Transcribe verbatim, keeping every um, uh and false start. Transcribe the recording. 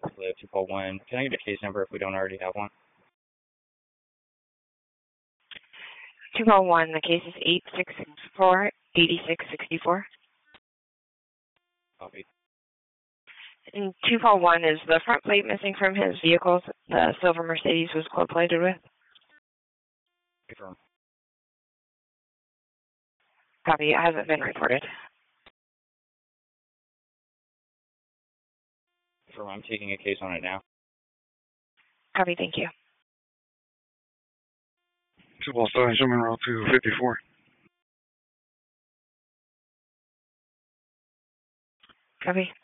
two call one. Can I get a case number if we don't already have one? two call one, the case is eight six six four, eight six six four. Copy. And two call one is the front plate missing from his vehicle. The silver Mercedes was gold plated with. Confirm. Copy. It hasn't been reported. Confirm. I'm taking a case on it now. Copy. Thank you. Two Ball Star, Monroe two fifty-four. Copy.